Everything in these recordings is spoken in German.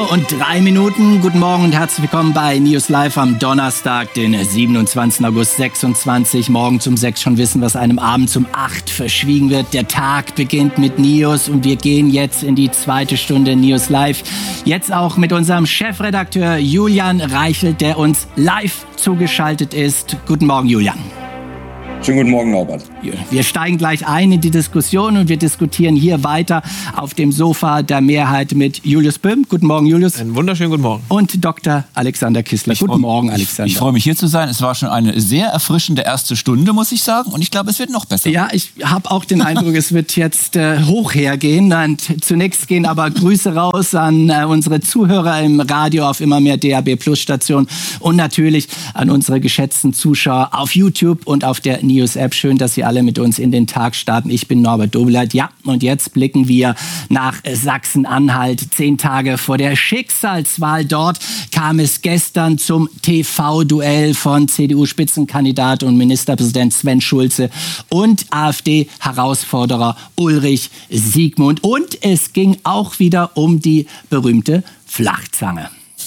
Und 3 Minuten. Guten Morgen und herzlich willkommen bei News Live am Donnerstag, den 27. August 26. Morgen zum 6 schon wissen, was einem abends um 8 verschwiegen wird. Der Tag beginnt mit News und wir gehen jetzt in die zweite Stunde News Live. Jetzt auch mit unserem Chefredakteur Julian Reichelt, der uns live zugeschaltet ist. Guten Morgen, Julian. Schönen guten Morgen, Norbert. Wir steigen gleich ein in die Diskussion und wir diskutieren hier weiter auf dem Sofa der Mehrheit mit Julius Böhm. Guten Morgen, Julius. Einen wunderschönen guten Morgen. Und Dr. Alexander Kissler. Guten Morgen, Alexander. Ich freue mich, hier zu sein. Es war schon eine sehr erfrischende erste Stunde, muss ich sagen. Und ich glaube, es wird noch besser. Ja, ich habe auch den Eindruck, es wird jetzt hoch hergehen. Und zunächst gehen aber Grüße raus an unsere Zuhörer im Radio auf immer mehr DAB-Plus-Stationen und natürlich an unsere geschätzten Zuschauer auf YouTube und auf der News-App. Schön, dass Sie alle mit uns in den Tag starten. Ich bin Norbert Dobleit. Ja, und jetzt blicken wir nach Sachsen-Anhalt. 10 Tage vor der Schicksalswahl dort kam es gestern zum TV-Duell von CDU-Spitzenkandidat und Ministerpräsident Sven Schulze und AfD-Herausforderer Ulrich Siegmund. Und es ging auch wieder um die berühmte Flachzange.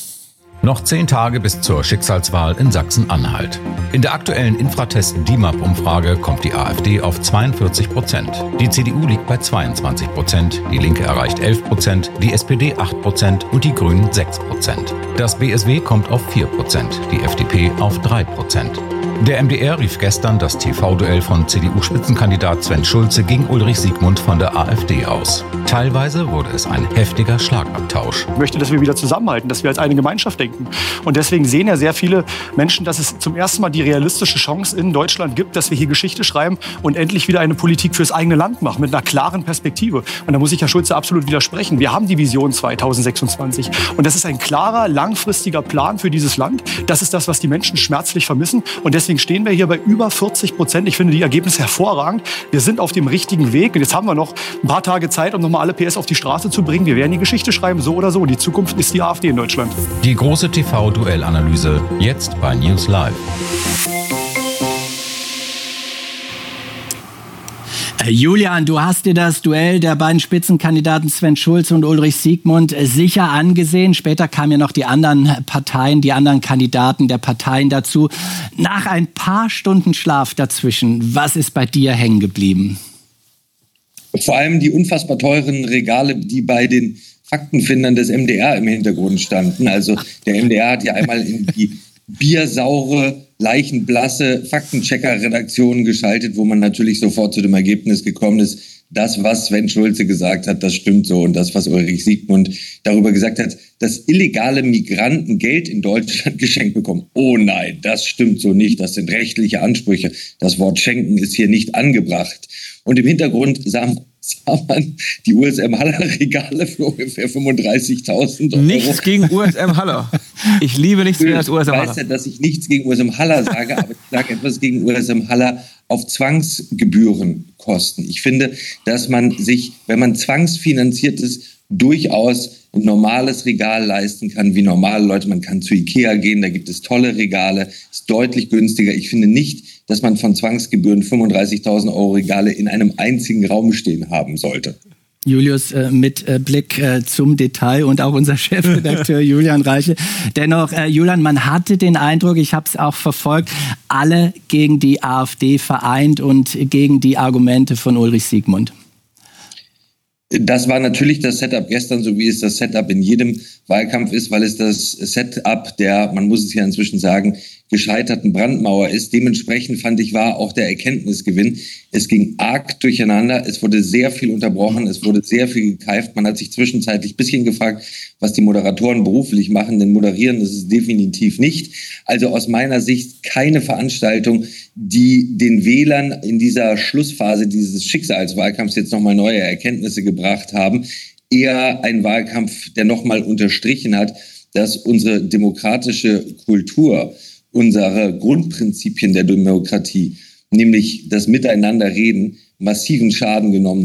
Noch 10 Tage bis zur Schicksalswahl in Sachsen-Anhalt. In der aktuellen Infratest DIMAP-Umfrage kommt die AfD auf 42%. Die CDU liegt bei 22%, die Linke erreicht 11%, die SPD 8% und die Grünen 6%. Das BSW kommt auf 4%, die FDP auf 3%. Der MDR rief gestern das TV-Duell von CDU-Spitzenkandidat Sven Schulze gegen Ulrich Siegmund von der AfD aus. Teilweise wurde es ein heftiger Schlagabtausch. Ich möchte, dass wir wieder zusammenhalten, dass wir als eine Gemeinschaft denken. Und deswegen sehen ja sehr viele Menschen, dass es zum ersten Mal die realistische Chance in Deutschland gibt, dass wir hier Geschichte schreiben und endlich wieder eine Politik fürs eigene Land machen, mit einer klaren Perspektive. Und da muss ich Herr Schulze absolut widersprechen. Wir haben die Vision 2026. Und das ist ein klarer, langfristiger Plan für dieses Land. Das ist das, was die Menschen schmerzlich vermissen. Und deswegen stehen wir hier bei über 40%. Ich finde die Ergebnisse hervorragend. Wir sind auf dem richtigen Weg. Und jetzt haben wir noch ein paar Tage Zeit, um nochmal alle PS auf die Straße zu bringen. Wir werden die Geschichte schreiben, so oder so. Die Zukunft ist die AfD in Deutschland. Die große TV-Duellanalyse jetzt bei News Live. Julian, du hast dir das Duell der beiden Spitzenkandidaten Sven Schulze und Ulrich Siegmund sicher angesehen. Später kamen ja noch die anderen Parteien, die anderen Kandidaten der Parteien dazu. Nach ein paar Stunden Schlaf dazwischen, was ist bei dir hängen geblieben? Vor allem die unfassbar teuren Regale, die bei den Faktenfindern des MDR im Hintergrund standen. Also der MDR hat ja einmal in die biersaure, leichenblasse Faktenchecker-Redaktion geschaltet, wo man natürlich sofort zu dem Ergebnis gekommen ist, das, was Sven Schulze gesagt hat, das stimmt so. Und das, was Ulrich Siegmund darüber gesagt hat, dass illegale Migranten Geld in Deutschland geschenkt bekommen. Oh nein, das stimmt so nicht. Das sind rechtliche Ansprüche. Das Wort schenken ist hier nicht angebracht. Und im Hintergrund sah man die USM Haller Regale für ungefähr 35.000 €. Nichts gegen USM Haller. Ich liebe nichts mehr als USM Haller. Ich weiß ja, dass ich nichts gegen USM Haller sage, aber ich sage etwas gegen USM Haller auf Zwangsgebührenkosten. Ich finde, dass man sich, wenn man zwangsfinanziert ist, durchaus ein normales Regal leisten kann, wie normale Leute. Man kann zu Ikea gehen, da gibt es tolle Regale, ist deutlich günstiger. Ich finde nicht, dass man von Zwangsgebühren 35.000 € Regale in einem einzigen Raum stehen haben sollte. Julius, mit Blick zum Detail und auch unser Chefredakteur Julian Reichelt. Dennoch, Julian, man hatte den Eindruck, ich habe es auch verfolgt, alle gegen die AfD vereint und gegen die Argumente von Ulrich Siegmund. Das war natürlich das Setup gestern, so wie es das Setup in jedem Wahlkampf ist, weil es das Setup der, man muss es ja inzwischen sagen, gescheiterten Brandmauer ist. Dementsprechend fand ich, war auch der Erkenntnisgewinn. Es ging arg durcheinander, es wurde sehr viel unterbrochen, es wurde sehr viel gekeift. Man hat sich zwischenzeitlich ein bisschen gefragt, was die Moderatoren beruflich machen, denn moderieren das ist definitiv nicht. Also aus meiner Sicht keine Veranstaltung, die den Wählern in dieser Schlussphase dieses Schicksalswahlkampfs jetzt nochmal neue Erkenntnisse gebracht haben. Eher ein Wahlkampf, der nochmal unterstrichen hat, dass unsere demokratische Kultur, unsere Grundprinzipien der Demokratie, nämlich das Miteinanderreden, massiven Schaden genommen hat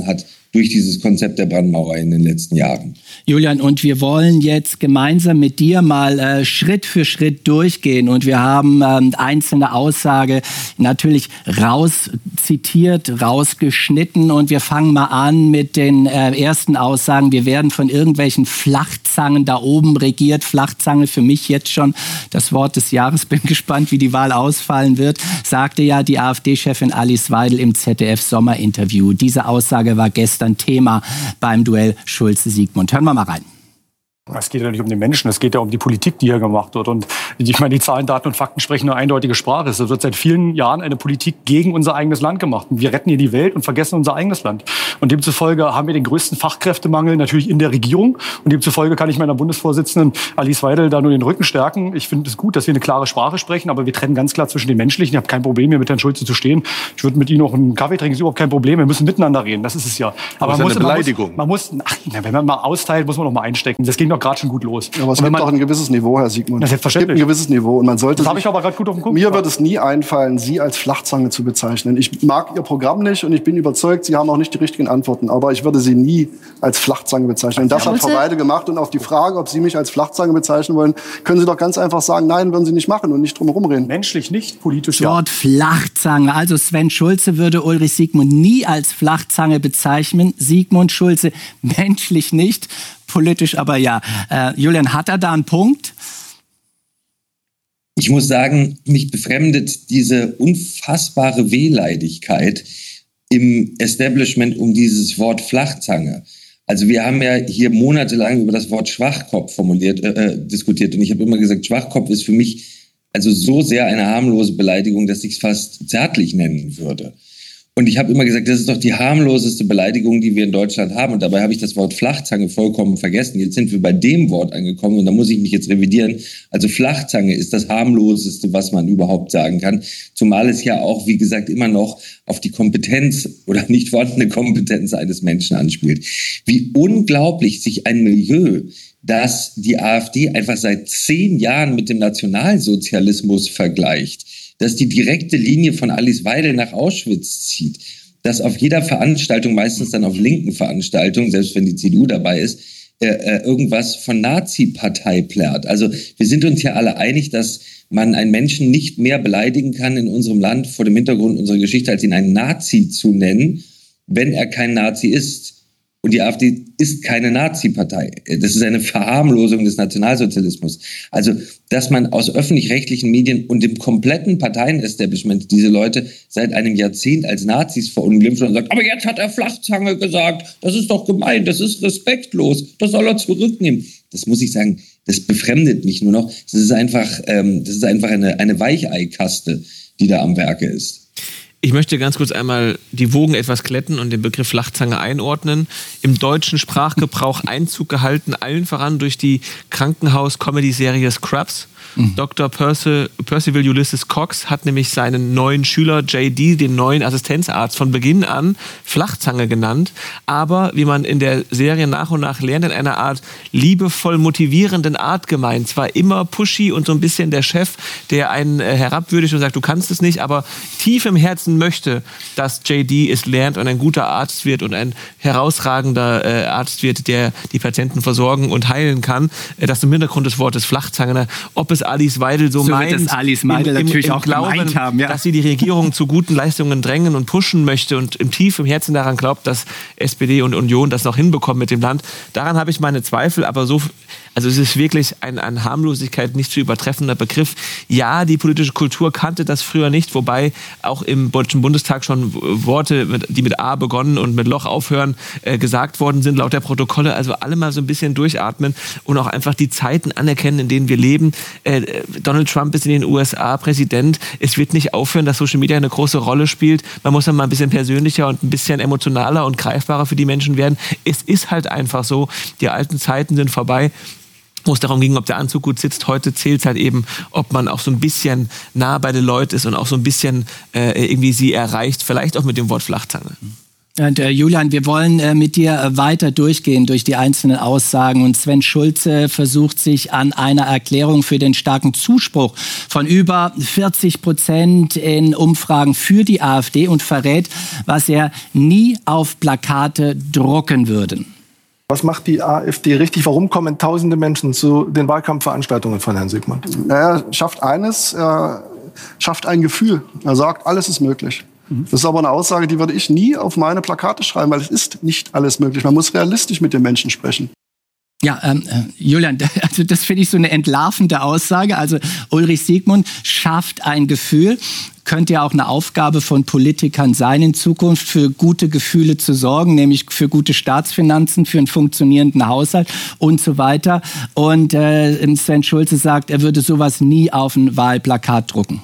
durch dieses Konzept der Brandmauer in den letzten Jahren. Julian, und wir wollen jetzt gemeinsam mit dir mal Schritt für Schritt durchgehen. Und wir haben einzelne Aussage natürlich rauszitiert, rausgeschnitten. Und wir fangen mal an mit den ersten Aussagen. Wir werden von irgendwelchen Flachzangen da oben regiert. Flachzange für mich jetzt schon das Wort des Jahres. Bin gespannt, wie die Wahl ausfallen wird, sagte ja die AfD-Chefin Alice Weidel im ZDF-Sommerinterview. Diese Aussage war gestern Thema beim Duell Schulze-Siegmund. Hören wir mal rein. Es geht ja nicht um den Menschen, es geht ja um die Politik, die hier gemacht wird. Und ich meine, die Zahlen, Daten und Fakten sprechen eine eindeutige Sprache. Es wird seit vielen Jahren eine Politik gegen unser eigenes Land gemacht. Und wir retten hier die Welt und vergessen unser eigenes Land. Und demzufolge haben wir den größten Fachkräftemangel natürlich in der Regierung. Und demzufolge kann ich meiner Bundesvorsitzenden Alice Weidel da nur den Rücken stärken. Ich finde es gut, dass wir eine klare Sprache sprechen, aber wir trennen ganz klar zwischen den Menschlichen. Ich habe kein Problem, hier mit Herrn Schulze zu stehen. Ich würde mit Ihnen auch einen Kaffee trinken, ist überhaupt kein Problem. Wir müssen miteinander reden, das ist es ja. Aber das ist eine Beleidigung. Wenn man mal austeilt, muss man noch mal einstecken. Das ging doch gerade schon gut los. Ja, aber es gibt doch ein gewisses Niveau, Herr Siegmund. Das es gibt ein gewisses Niveau und man sollte. Das habe ich aber gerade gut auf den Punkt. Mir wird es nie einfallen, Sie als Flachzange zu bezeichnen. Ich mag Ihr Programm nicht und ich bin überzeugt, Sie haben auch nicht die richtigen Antworten. Aber ich würde Sie nie als Flachzange bezeichnen. Und das hat Frau Weidel gemacht. Und auf die Frage, ob Sie mich als Flachzange bezeichnen wollen, können Sie doch ganz einfach sagen, nein, würden Sie nicht machen und nicht drum herum reden. Menschlich nicht, politisch ja. Wort Flachzange. Also Sven Schulze würde Ulrich Siegmund nie als Flachzange bezeichnen. Sigmund Schulze menschlich nicht. Politisch aber ja. Julian, hat er da einen Punkt? Ich muss sagen, mich befremdet diese unfassbare Wehleidigkeit im Establishment um dieses Wort Flachzange. Also wir haben ja hier monatelang über das Wort Schwachkopf diskutiert und ich habe immer gesagt, Schwachkopf ist für mich also so sehr eine harmlose Beleidigung, dass ich es fast zärtlich nennen würde. Und ich habe immer gesagt, das ist doch die harmloseste Beleidigung, die wir in Deutschland haben. Und dabei habe ich das Wort Flachzange vollkommen vergessen. Jetzt sind wir bei dem Wort angekommen und da muss ich mich jetzt revidieren. Also Flachzange ist das harmloseste, was man überhaupt sagen kann. Zumal es ja auch, wie gesagt, immer noch auf die Kompetenz oder nicht vorhandene Kompetenz eines Menschen anspielt. Wie unglaublich sich ein Milieu, das die AfD einfach seit 10 Jahren mit dem Nationalsozialismus vergleicht, dass die direkte Linie von Alice Weidel nach Auschwitz zieht, dass auf jeder Veranstaltung, meistens dann auf linken Veranstaltungen, selbst wenn die CDU dabei ist, irgendwas von Nazi-Partei plärt. Also wir sind uns ja alle einig, dass man einen Menschen nicht mehr beleidigen kann in unserem Land vor dem Hintergrund unserer Geschichte, als ihn einen Nazi zu nennen, wenn er kein Nazi ist. Und die AfD ist keine Nazi-Partei. Das ist eine Verharmlosung des Nationalsozialismus. Also, dass man aus öffentlich-rechtlichen Medien und dem kompletten Parteienestablishment diese Leute seit einem Jahrzehnt als Nazis verunglimpft und sagt, aber jetzt hat er Flachzange gesagt, das ist doch gemein, das ist respektlos, das soll er zurücknehmen. Das muss ich sagen, das befremdet mich nur noch. Das ist einfach eine Weicheikaste, die da am Werke ist. Ich möchte ganz kurz einmal die Wogen etwas glätten und den Begriff Flachzange einordnen. Im deutschen Sprachgebrauch Einzug gehalten, allen voran durch die Krankenhaus-Comedy-Serie Scrubs. Dr. Percival Ulysses Cox hat nämlich seinen neuen Schüler JD, den neuen Assistenzarzt, von Beginn an Flachzange genannt. Aber, wie man in der Serie nach und nach lernt, in einer Art liebevoll motivierenden Art gemeint. Zwar immer pushy und so ein bisschen der Chef, der einen herabwürdigt und sagt, du kannst es nicht, aber tief im Herzen möchte, dass JD es lernt und ein guter Arzt wird und ein herausragender Arzt wird, der die Patienten versorgen und heilen kann. Das ist im Hintergrund des Wortes Flachzange. Ob es Alice Weidel so meint, wird es Alice Weidel natürlich auch Glauben, gemeint haben, ja. dass sie die Regierung zu guten Leistungen drängen und pushen möchte und im tief im Herzen daran glaubt, dass SPD und Union das noch hinbekommen mit dem Land. Daran habe ich meine Zweifel, aber so, also es ist wirklich ein Harmlosigkeit nicht zu übertreffender Begriff. Ja, die politische Kultur kannte das früher nicht, wobei auch im Deutschen Bundestag schon Worte, die mit A begonnen und mit Loch aufhören, gesagt worden sind, laut der Protokolle. Also alle mal so ein bisschen durchatmen und auch einfach die Zeiten anerkennen, in denen wir leben. Donald Trump ist in den USA Präsident. Es wird nicht aufhören, dass Social Media eine große Rolle spielt. Man muss dann mal ein bisschen persönlicher und ein bisschen emotionaler und greifbarer für die Menschen werden. Es ist halt einfach so, die alten Zeiten sind vorbei, wo es darum ging, ob der Anzug gut sitzt. Heute zählt es halt eben, ob man auch so ein bisschen nah bei den Leuten ist und auch so ein bisschen irgendwie sie erreicht. Vielleicht auch mit dem Wort Flachzange. Und, Julian, wir wollen mit dir weiter durchgehen durch die einzelnen Aussagen. Und Sven Schulze versucht sich an einer Erklärung für den starken Zuspruch von über 40% in Umfragen für die AfD und verrät, was er nie auf Plakate drucken würde. Was macht die AfD richtig? Warum kommen tausende Menschen zu den Wahlkampfveranstaltungen von Herrn Siegmund? Er schafft eines, er schafft ein Gefühl. Er sagt, alles ist möglich. Das ist aber eine Aussage, die würde ich nie auf meine Plakate schreiben, weil es ist nicht alles möglich. Man muss realistisch mit den Menschen sprechen. Ja, Julian, also das finde ich so eine entlarvende Aussage. Also Ulrich Siegmund schafft ein Gefühl. Könnte ja auch eine Aufgabe von Politikern sein, in Zukunft für gute Gefühle zu sorgen, nämlich für gute Staatsfinanzen, für einen funktionierenden Haushalt und so weiter. Und Sven Schulze sagt, er würde sowas nie auf ein Wahlplakat drucken.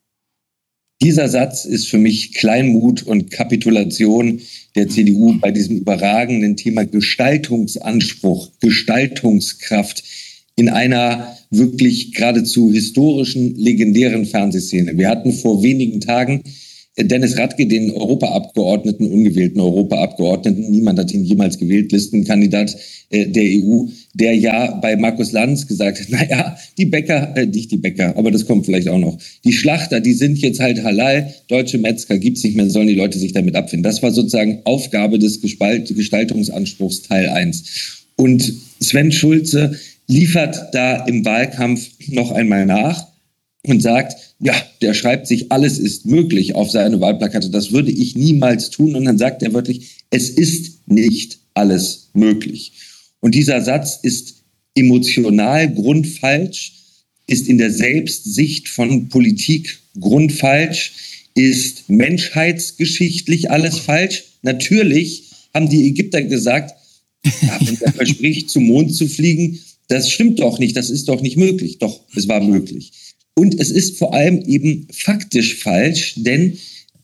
Dieser Satz ist für mich Kleinmut und Kapitulation der CDU bei diesem überragenden Thema Gestaltungsanspruch, Gestaltungskraft in einer wirklich geradezu historischen, legendären Fernsehszene. Wir hatten vor wenigen Tagen Dennis Radke, den Europaabgeordneten, ungewählten Europaabgeordneten, niemand hat ihn jemals gewählt, Listenkandidat der EU, der ja bei Markus Lanz gesagt hat, naja, die Bäcker, nicht die Bäcker, aber das kommt vielleicht auch noch, die Schlachter, die sind jetzt halt halal, deutsche Metzger gibt's nicht mehr, sollen die Leute sich damit abfinden. Das war sozusagen Aufgabe des Gestaltungsanspruchs Teil 1. Und Sven Schulze liefert da im Wahlkampf noch einmal nach und sagt, ja, der schreibt sich, alles ist möglich auf seine Wahlplakate. Das würde ich niemals tun. Und dann sagt er wörtlich, es ist nicht alles möglich. Und dieser Satz ist emotional grundfalsch, ist in der Selbstsicht von Politik grundfalsch, ist menschheitsgeschichtlich alles falsch. Natürlich haben die Ägypter gesagt, ja, wenn er verspricht, zum Mond zu fliegen, das stimmt doch nicht, das ist doch nicht möglich. Doch, es war möglich. Und es ist vor allem eben faktisch falsch, denn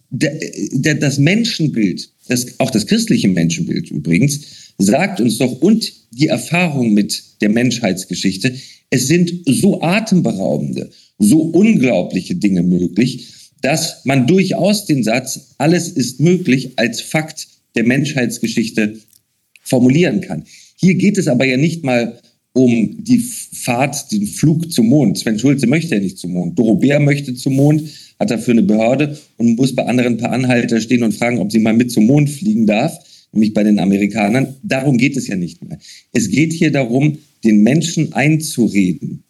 das Menschenbild, auch das christliche Menschenbild übrigens, sagt uns doch, und die Erfahrung mit der Menschheitsgeschichte, es sind so atemberaubende, so unglaubliche Dinge möglich, dass man durchaus den Satz, alles ist möglich, als Fakt der Menschheitsgeschichte formulieren kann. Hier geht es aber ja nicht mal um die Fahrt, den Flug zum Mond. Sven Schulze möchte ja nicht zum Mond. Doro Bär möchte zum Mond, hat dafür eine Behörde und muss bei anderen per Anhalter stehen und fragen, ob sie mal mit zum Mond fliegen darf, nämlich bei den Amerikanern. Darum geht es ja nicht mehr. Es geht hier darum, den Menschen einzureden,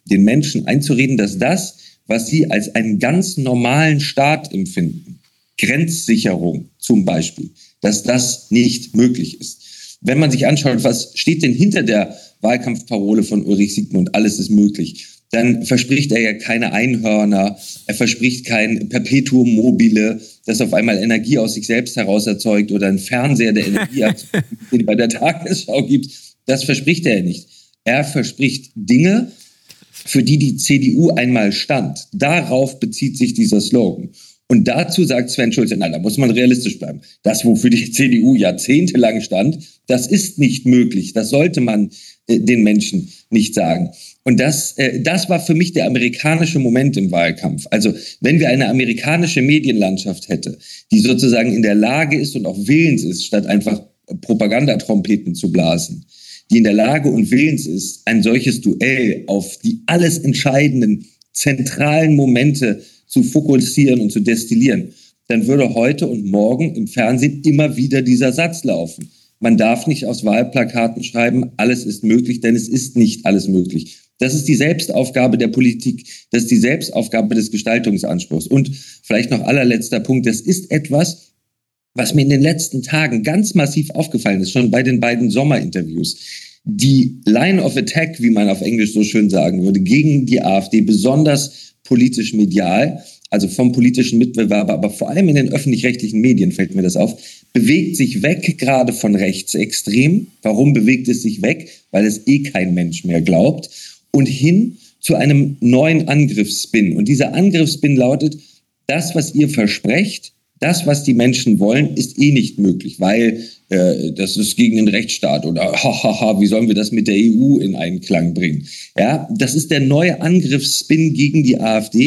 dass das, was sie als einen ganz normalen Staat empfinden, Grenzsicherung zum Beispiel, dass das nicht möglich ist. Wenn man sich anschaut, was steht denn hinter der Wahlkampfparole von Ulrich Siegmund, alles ist möglich, dann verspricht er ja keine Einhörner, er verspricht kein Perpetuum mobile, das auf einmal Energie aus sich selbst heraus erzeugt oder ein Fernseher, der Energie erzeugt, den bei der Tagesschau gibt. Das verspricht er ja nicht. Er verspricht Dinge, für die die CDU einmal stand. Darauf bezieht sich dieser Slogan. Und dazu sagt Sven Schulze, na, da muss man realistisch bleiben. Das, wofür die CDU jahrzehntelang stand, das ist nicht möglich. Das sollte man den Menschen nicht sagen. Und das war für mich der amerikanische Moment im Wahlkampf. Also wenn wir eine amerikanische Medienlandschaft hätte, die sozusagen in der Lage ist und auch willens ist, statt einfach Propagandatrompeten zu blasen, die in der Lage und willens ist, ein solches Duell auf die alles entscheidenden, zentralen Momente zu fokussieren und zu destillieren, dann würde heute und morgen im Fernsehen immer wieder dieser Satz laufen. Man darf nicht aus Wahlplakaten schreiben, alles ist möglich, denn es ist nicht alles möglich. Das ist die Selbstaufgabe der Politik, das ist die Selbstaufgabe des Gestaltungsanspruchs. Und vielleicht noch allerletzter Punkt, das ist etwas, was mir in den letzten Tagen ganz massiv aufgefallen ist, schon bei den beiden Sommerinterviews. Die Line of Attack, wie man auf Englisch so schön sagen würde, gegen die AfD, besonders politisch medial, also vom politischen Mitbewerber, aber vor allem in den öffentlich-rechtlichen Medien fällt mir das auf, bewegt sich weg gerade von Rechtsextremen. Warum bewegt es sich weg? Weil es kein Mensch mehr glaubt. Und hin zu einem neuen Angriffsspin. Und dieser Angriffsspin lautet, das, was ihr versprecht, das, was die Menschen wollen, ist nicht möglich, weil das ist gegen den Rechtsstaat oder wie sollen wir das mit der EU in Einklang bringen? Ja, das ist der neue Angriffsspin gegen die AfD,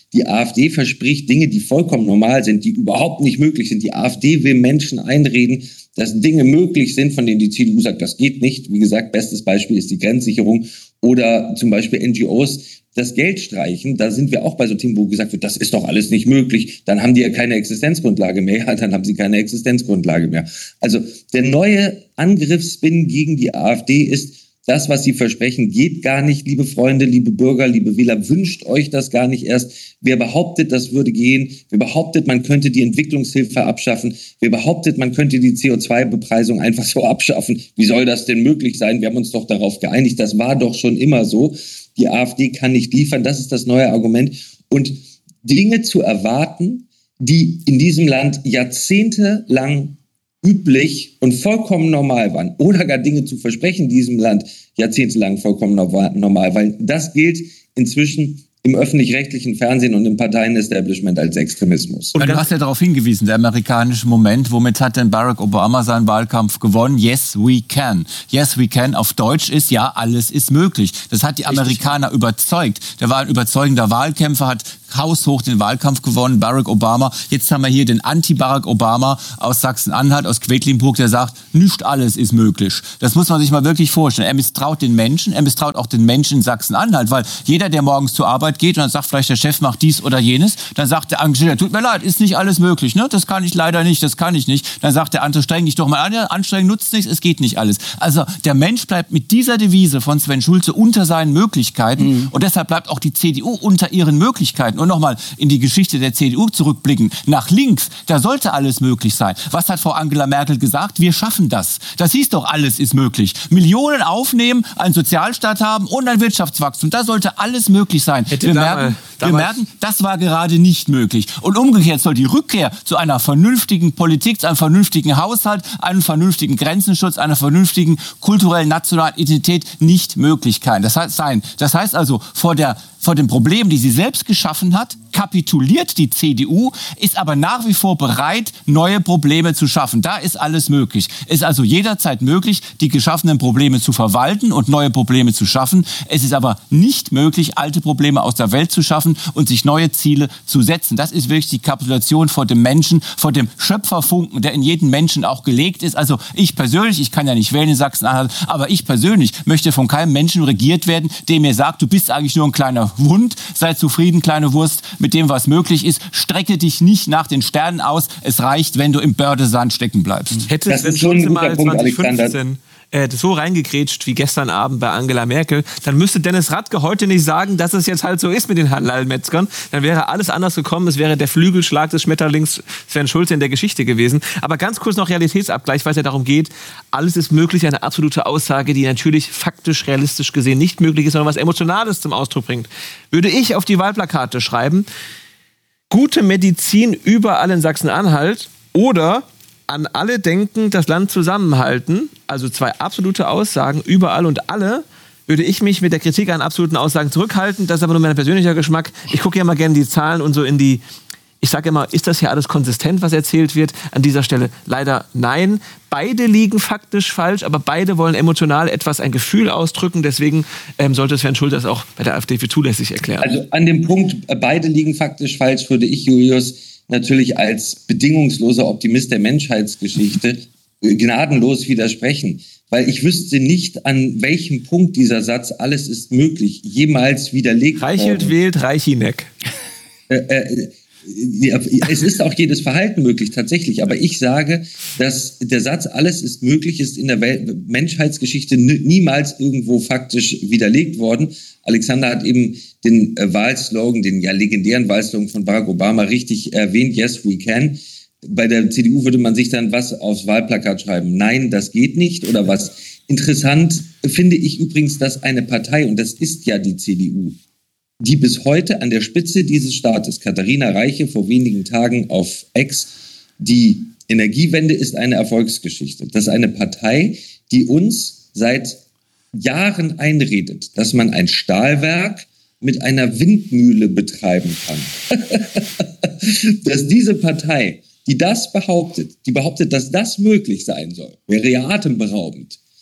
Die AfD verspricht Dinge, die vollkommen normal sind, die überhaupt nicht möglich sind. Die AfD will Menschen einreden, dass Dinge möglich sind, von denen die CDU sagt, das geht nicht. Wie gesagt, bestes Beispiel ist die Grenzsicherung oder zum Beispiel NGOs das Geld streichen. Da sind wir auch bei so Themen, wo gesagt wird, das ist doch alles nicht möglich. Dann haben die ja keine Existenzgrundlage mehr. Dann haben sie keine Existenzgrundlage mehr. Also der neue Angriffsspin gegen die AfD ist, das, was sie versprechen, geht gar nicht, liebe Freunde, liebe Bürger, liebe Wähler, wünscht euch das gar nicht erst. Wer behauptet, das würde gehen? Wer behauptet, man könnte die Entwicklungshilfe abschaffen? Wer behauptet, man könnte die CO2-Bepreisung einfach so abschaffen? Wie soll das denn möglich sein? Wir haben uns doch darauf geeinigt. Das war doch schon immer so. Die AfD kann nicht liefern. Das ist das neue Argument. Und Dinge zu erwarten, die in diesem Land jahrzehntelang üblich und vollkommen normal waren, oder gar Dinge zu versprechen, in diesem Land jahrzehntelang vollkommen normal, weil das gilt inzwischen im öffentlich-rechtlichen Fernsehen und im Parteienestablishment als Extremismus. Und du hast ja darauf hingewiesen, der amerikanische Moment, womit hat denn Barack Obama seinen Wahlkampf gewonnen? Yes, we can. Yes, we can auf Deutsch ist, ja, alles ist möglich. Das hat die Amerikaner überzeugt. Der war ein überzeugender Wahlkämpfer, hat haushoch den Wahlkampf gewonnen, Barack Obama. Jetzt haben wir hier den Anti-Barack Obama aus Sachsen-Anhalt, aus Quedlinburg, der sagt, nicht alles ist möglich. Das muss man sich mal wirklich vorstellen. Er misstraut den Menschen, er misstraut auch den Menschen in Sachsen-Anhalt, weil jeder, der morgens zur Arbeit geht und dann sagt vielleicht der Chef, macht dies oder jenes, dann sagt der Angestellte, tut mir leid, ist nicht alles möglich, ne? Das kann ich leider nicht, das kann ich nicht. Dann sagt der andere, streng dich doch mal an, ja, anstrengen nutzt nichts, es geht nicht alles. Also der Mensch bleibt mit dieser Devise von Sven Schulze unter seinen Möglichkeiten und deshalb bleibt auch die CDU unter ihren Möglichkeiten. Und nochmal in die Geschichte der CDU zurückblicken, nach links, da sollte alles möglich sein. Was hat Frau Angela Merkel gesagt? Wir schaffen das. Das hieß doch, alles ist möglich. Millionen aufnehmen, einen Sozialstaat haben und ein Wirtschaftswachstum. Da sollte alles möglich sein. Wir merken, das war gerade nicht möglich. Und umgekehrt soll die Rückkehr zu einer vernünftigen Politik, zu einem vernünftigen Haushalt, einem vernünftigen Grenzenschutz, einer vernünftigen kulturellen nationalen Identität nicht möglich sein. Das heißt also, vor dem Problem, die sie selbst geschaffen hat, kapituliert die CDU, ist aber nach wie vor bereit, neue Probleme zu schaffen. Da ist alles möglich. Es ist also jederzeit möglich, die geschaffenen Probleme zu verwalten und neue Probleme zu schaffen. Es ist aber nicht möglich, alte Probleme aus der Welt zu schaffen und sich neue Ziele zu setzen. Das ist wirklich die Kapitulation vor dem Menschen, vor dem Schöpferfunken, der in jedem Menschen auch gelegt ist. Also ich persönlich, ich kann ja nicht wählen in Sachsen-Anhalt, aber ich persönlich möchte von keinem Menschen regiert werden, der mir sagt, du bist eigentlich nur ein kleiner Hund, sei zufrieden, kleine Wurst, mit dem, was möglich ist. Strecke dich nicht nach den Sternen aus. Es reicht, wenn du im Bördesand stecken bleibst. Hätte es schon mal 2015 so reingegrätscht wie gestern Abend bei Angela Merkel, dann müsste Dennis Radke heute nicht sagen, dass es jetzt halt so ist mit den Halal-Metzgern. Dann wäre alles anders gekommen. Es wäre der Flügelschlag des Schmetterlings Sven Schulze in der Geschichte gewesen. Aber ganz kurz noch Realitätsabgleich, weil es ja darum geht, alles ist möglich, eine absolute Aussage, die natürlich faktisch, realistisch gesehen nicht möglich ist, sondern was Emotionales zum Ausdruck bringt. Würde ich auf die Wahlplakate schreiben, gute Medizin überall in Sachsen-Anhalt oder an alle denken, das Land zusammenhalten, also zwei absolute Aussagen, überall und alle, würde ich mich mit der Kritik an absoluten Aussagen zurückhalten. Das ist aber nur mein persönlicher Geschmack. Ich gucke ja mal gerne die Zahlen und so in die, ich sage immer, ist das hier alles konsistent, was erzählt wird? An dieser Stelle leider nein. Beide liegen faktisch falsch, aber beide wollen emotional ein Gefühl ausdrücken. Deswegen sollte Sven Schulze das auch bei der AfD für zulässig erklären. Also an dem Punkt, beide liegen faktisch falsch, würde ich, Julius, natürlich als bedingungsloser Optimist der Menschheitsgeschichte gnadenlos widersprechen. Weil ich wüsste nicht, an welchem Punkt dieser Satz, alles ist möglich, jemals widerlegt worden. Reichelt wählt Reichinek. Es ist auch jedes Verhalten möglich, tatsächlich. Aber ich sage, dass der Satz, alles ist möglich, ist in der Menschheitsgeschichte niemals irgendwo faktisch widerlegt worden. Alexander hat eben den Wahlslogan, den ja legendären Wahlslogan von Barack Obama richtig erwähnt, yes, we can. Bei der CDU würde man sich dann was aufs Wahlplakat schreiben. Nein, das geht nicht oder was. Interessant finde ich übrigens, dass eine Partei, und das ist ja die CDU, die bis heute an der Spitze dieses Staates, Katharina Reiche vor wenigen Tagen auf X, die Energiewende ist eine Erfolgsgeschichte. Das ist eine Partei, die uns seit Jahren einredet, dass man ein Stahlwerk mit einer Windmühle betreiben kann. Dass diese Partei, die behauptet, dass das möglich sein soll, wäre ja atemberaubend.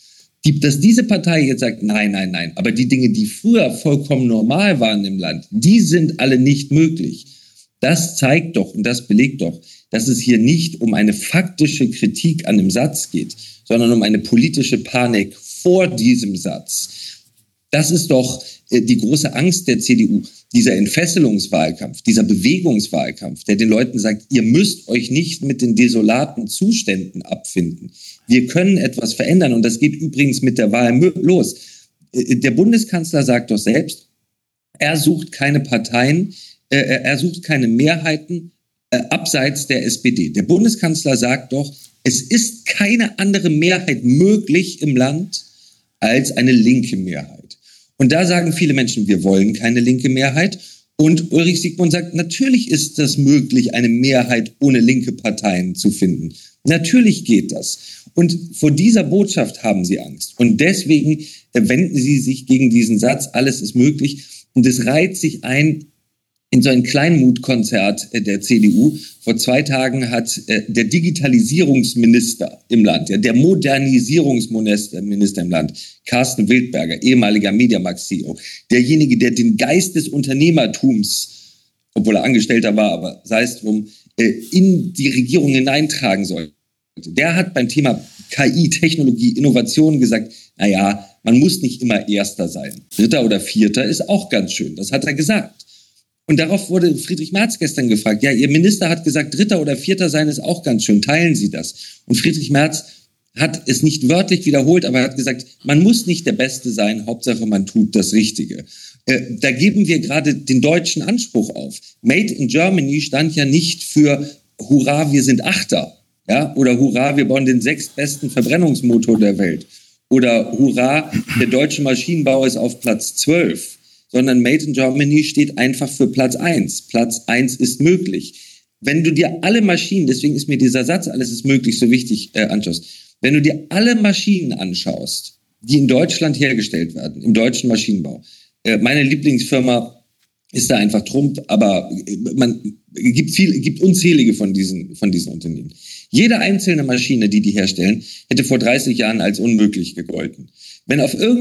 Dass diese Partei jetzt sagt, nein, aber die Dinge, die früher vollkommen normal waren im Land, die sind alle nicht möglich. Das zeigt doch und das belegt doch, dass es hier nicht um eine faktische Kritik an dem Satz geht, sondern um eine politische Panik vor diesem Satz. Das ist doch die große Angst der CDU, dieser Entfesselungswahlkampf, dieser Bewegungswahlkampf, der den Leuten sagt, ihr müsst euch nicht mit den desolaten Zuständen abfinden. Wir können etwas verändern und das geht übrigens mit der Wahl los. Der Bundeskanzler sagt doch selbst, er sucht keine Parteien, er sucht keine Mehrheiten abseits der SPD. Der Bundeskanzler sagt doch, es ist keine andere Mehrheit möglich im Land als eine linke Mehrheit. Und da sagen viele Menschen, wir wollen keine linke Mehrheit. Und Ulrich Siegmund sagt, natürlich ist das möglich, eine Mehrheit ohne linke Parteien zu finden. Natürlich geht das. Und vor dieser Botschaft haben sie Angst. Und deswegen wenden sie sich gegen diesen Satz, alles ist möglich. Und es reiht sich ein in so ein Kleinmutkonzert der CDU. Vor 2 Tagen hat der Digitalisierungsminister im Land, der Modernisierungsminister im Land, Carsten Wildberger, ehemaliger Mediamax-CEO, derjenige, der den Geist des Unternehmertums, obwohl er Angestellter war, aber sei es drum, in die Regierung hineintragen sollte. Der hat beim Thema KI, Technologie, Innovation gesagt, naja, man muss nicht immer Erster sein. 3. oder 4. ist auch ganz schön. Das hat er gesagt. Und darauf wurde Friedrich Merz gestern gefragt, ja, Ihr Minister hat gesagt, 3. oder 4. sein ist auch ganz schön, teilen Sie das? Und Friedrich Merz hat es nicht wörtlich wiederholt, aber er hat gesagt, man muss nicht der Beste sein, Hauptsache man tut das Richtige. Da geben wir gerade den deutschen Anspruch auf. Made in Germany stand ja nicht für Hurra, wir sind Achter, ja, oder Hurra, wir bauen den 6. besten Verbrennungsmotor der Welt, oder Hurra, der deutsche Maschinenbau ist auf Platz 12. Sondern Made in Germany steht einfach für Platz 1. Platz 1 ist möglich. Wenn du dir alle Maschinen, deswegen ist mir dieser Satz, alles ist möglich, so wichtig, anschaust, wenn du dir alle Maschinen anschaust, die in Deutschland hergestellt werden, im deutschen Maschinenbau, meine Lieblingsfirma ist da einfach Trump, aber gibt unzählige von diesen Unternehmen. Jede einzelne Maschine, die herstellen, hätte vor 30 Jahren als unmöglich gegolten. Wenn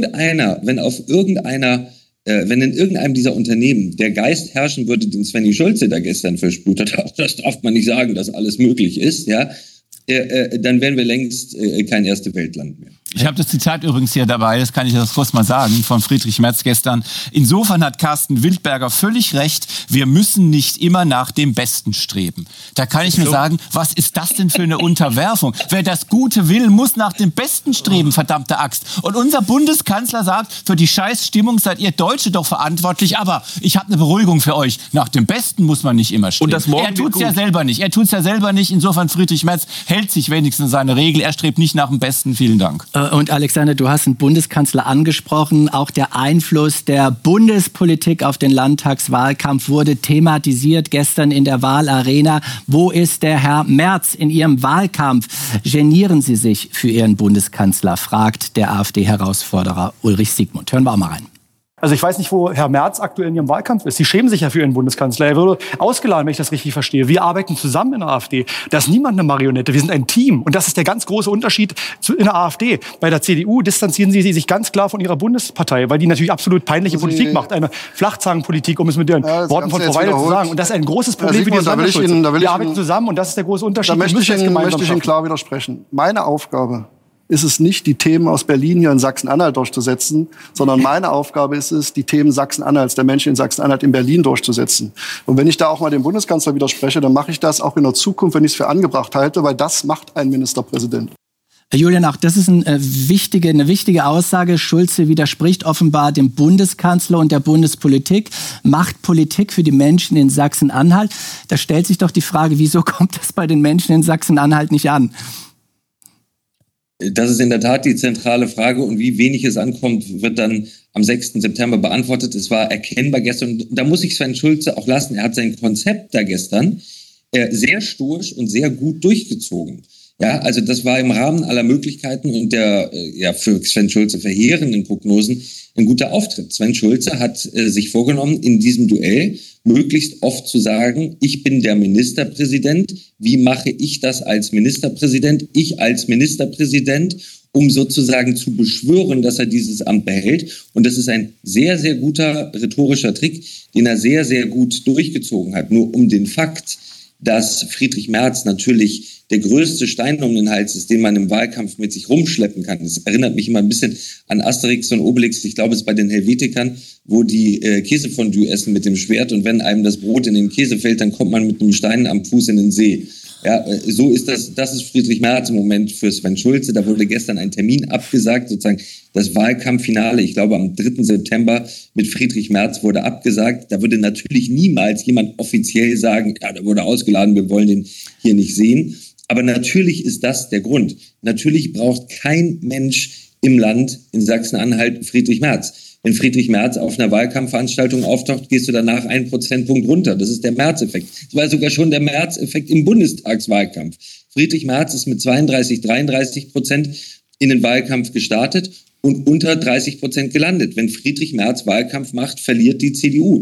in irgendeinem dieser Unternehmen der Geist herrschen würde, den Svenny Schulze da gestern versprüht hat, das darf man nicht sagen, dass alles möglich ist, ja, dann wären wir längst kein Erste-Welt-Land mehr. Ich habe das Zitat übrigens hier dabei, das kann ich das kurz mal sagen, von Friedrich Merz gestern. Insofern hat Carsten Wildberger völlig recht, wir müssen nicht immer nach dem Besten streben. Da kann ich nur sagen, was ist das denn für eine Unterwerfung? Wer das Gute will, muss nach dem Besten streben, verdammte Axt. Und unser Bundeskanzler sagt, für die Scheißstimmung seid ihr Deutsche doch verantwortlich, aber ich habe eine Beruhigung für euch. Nach dem Besten muss man nicht immer streben. Er tut's ja selber nicht. Insofern Friedrich Merz hält sich wenigstens seine Regel. Er strebt nicht nach dem Besten. Vielen Dank. Und Alexander, du hast den Bundeskanzler angesprochen. Auch der Einfluss der Bundespolitik auf den Landtagswahlkampf wurde thematisiert gestern in der Wahlarena. Wo ist der Herr Merz in Ihrem Wahlkampf? Genieren Sie sich für Ihren Bundeskanzler, fragt der AfD-Herausforderer Ulrich Siegmund. Hören wir auch mal rein. Also ich weiß nicht, wo Herr Merz aktuell in Ihrem Wahlkampf ist. Sie schämen sich ja für Ihren Bundeskanzler. Er wurde ausgeladen, wenn ich das richtig verstehe. Wir arbeiten zusammen in der AfD. Da ist niemand eine Marionette. Wir sind ein Team. Und das ist der ganz große Unterschied in der AfD. Bei der CDU distanzieren Sie sich ganz klar von Ihrer Bundespartei, weil die natürlich absolut peinliche Politik macht. Eine Flachzangenpolitik, um es mit den Worten von Frau Weidel zu sagen. Und das ist ein großes Problem für dieses Land. Wir arbeiten zusammen und das ist der große Unterschied. Da möchte ich Ihnen klar widersprechen. Meine Aufgabe ist es nicht, die Themen aus Berlin hier in Sachsen-Anhalt durchzusetzen, sondern meine Aufgabe ist es, die Themen Sachsen-Anhalts, der Menschen in Sachsen-Anhalt in Berlin durchzusetzen. Und wenn ich da auch mal dem Bundeskanzler widerspreche, dann mache ich das auch in der Zukunft, wenn ich es für angebracht halte, weil das macht ein Ministerpräsident. Julian, auch das ist eine wichtige Aussage. Schulze widerspricht offenbar dem Bundeskanzler und der Bundespolitik, macht Politik für die Menschen in Sachsen-Anhalt. Da stellt sich doch die Frage, wieso kommt das bei den Menschen in Sachsen-Anhalt nicht an? Das ist in der Tat die zentrale Frage und wie wenig es ankommt, wird dann am 6. September beantwortet. Es war erkennbar gestern, und da muss ich Sven Schulze auch lassen, er hat sein Konzept da gestern sehr stoisch und sehr gut durchgezogen. Ja, also das war im Rahmen aller Möglichkeiten und der für Sven Schulze verheerenden Prognosen ein guter Auftritt. Sven Schulze hat sich vorgenommen, in diesem Duell möglichst oft zu sagen, ich bin der Ministerpräsident. Wie mache ich das als Ministerpräsident? Ich als Ministerpräsident. um sozusagen zu beschwören, dass er dieses Amt behält. Und das ist ein sehr, sehr guter rhetorischer Trick, den er sehr, sehr gut durchgezogen hat. Nur um den Fakt, dass Friedrich Merz natürlich der größte Stein um den Hals ist, den man im Wahlkampf mit sich rumschleppen kann. Das erinnert mich immer ein bisschen an Asterix und Obelix. Ich glaube, es ist bei den Helvetikern, wo die Käsefondue essen mit dem Schwert. Und wenn einem das Brot in den Käse fällt, dann kommt man mit einem Stein am Fuß in den See. Ja, so ist das ist Friedrich Merz im Moment für Sven Schulze. Da wurde gestern ein Termin abgesagt, sozusagen das Wahlkampffinale, ich glaube am 3. September mit Friedrich Merz wurde abgesagt. Da würde natürlich niemals jemand offiziell sagen, ja, der wurde ausgeladen, wir wollen den hier nicht sehen. Aber natürlich ist das der Grund. Natürlich braucht kein Mensch im Land, in Sachsen-Anhalt, Friedrich Merz. Wenn Friedrich Merz auf einer Wahlkampfveranstaltung auftaucht, gehst du danach 1 Prozentpunkt runter. Das ist der Merz-Effekt. Das war sogar schon der Merz-Effekt im Bundestagswahlkampf. Friedrich Merz ist mit 32-33% in den Wahlkampf gestartet und unter 30% gelandet. Wenn Friedrich Merz Wahlkampf macht, verliert die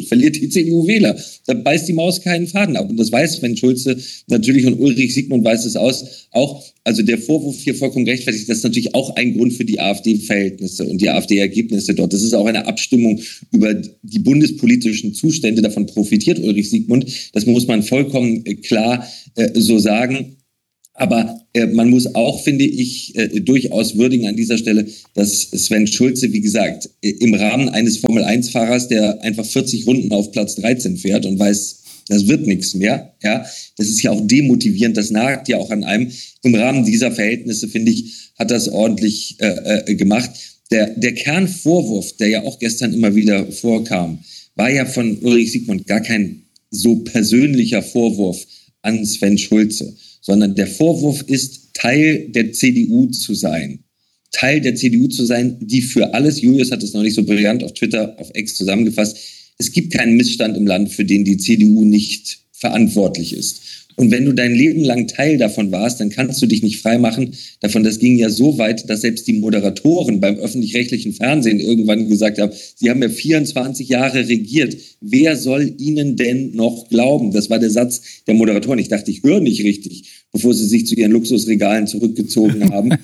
CDU Wähler. Da beißt die Maus keinen Faden ab. Und das weiß Sven Schulze natürlich und Ulrich Siegmund weiß es auch. Also der Vorwurf hier vollkommen rechtfertigt, das ist natürlich auch ein Grund für die AfD-Verhältnisse und die AfD-Ergebnisse dort. Das ist auch eine Abstimmung über die bundespolitischen Zustände. Davon profitiert Ulrich Siegmund. Das muss man vollkommen klar so sagen. Aber man muss auch, finde ich, durchaus würdigen an dieser Stelle, dass Sven Schulze, wie gesagt, im Rahmen eines Formel-1-Fahrers, der einfach 40 Runden auf Platz 13 fährt und weiß, das wird nichts mehr. Ja, das ist ja auch demotivierend, das nagt ja auch an einem. Im Rahmen dieser Verhältnisse, finde ich, hat das ordentlich gemacht. Der Kernvorwurf, der ja auch gestern immer wieder vorkam, war ja von Ulrich Siegmund gar kein so persönlicher Vorwurf an Sven Schulze, sondern der Vorwurf ist, Teil der CDU zu sein. Teil der CDU zu sein, die für alles, Julius hat es noch nicht so brillant auf Twitter, auf X zusammengefasst, es gibt keinen Missstand im Land, für den die CDU nicht verantwortlich ist. Und wenn du dein Leben lang Teil davon warst, dann kannst du dich nicht freimachen davon. Das ging ja so weit, dass selbst die Moderatoren beim öffentlich-rechtlichen Fernsehen irgendwann gesagt haben, sie haben ja 24 Jahre regiert. Wer soll ihnen denn noch glauben? Das war der Satz der Moderatoren. Ich dachte, ich höre nicht richtig, bevor sie sich zu ihren Luxusregalen zurückgezogen haben.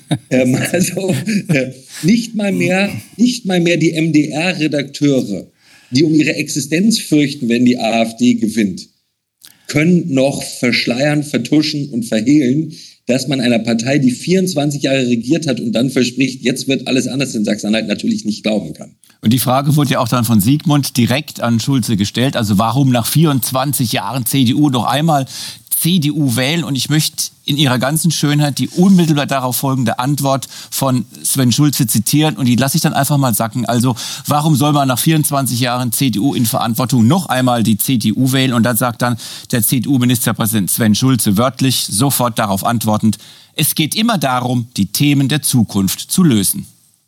Nicht mal mehr die MDR-Redakteure, die um ihre Existenz fürchten, wenn die AfD gewinnt, können noch verschleiern, vertuschen und verhehlen, dass man einer Partei, die 24 Jahre regiert hat und dann verspricht, jetzt wird alles anders in Sachsen-Anhalt, natürlich nicht glauben kann. Und die Frage wurde ja auch dann von Siegmund direkt an Schulze gestellt. Also warum nach 24 Jahren CDU noch einmal CDU wählen? Und ich möchte in ihrer ganzen Schönheit die unmittelbar darauf folgende Antwort von Sven Schulze zitieren. Und die lasse ich dann einfach mal sacken. Also warum soll man nach 24 Jahren CDU in Verantwortung noch einmal die CDU wählen? Und dann sagt dann der CDU-Ministerpräsident Sven Schulze wörtlich, sofort darauf antwortend, es geht immer darum, die Themen der Zukunft zu lösen.